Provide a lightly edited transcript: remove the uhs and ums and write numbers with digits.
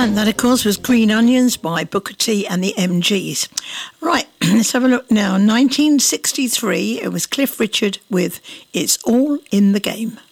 And that, of course, was Green Onions by Booker T and the MGs. Right, let's have a look now. 1963, it was Cliff Richard with It's All in the Game.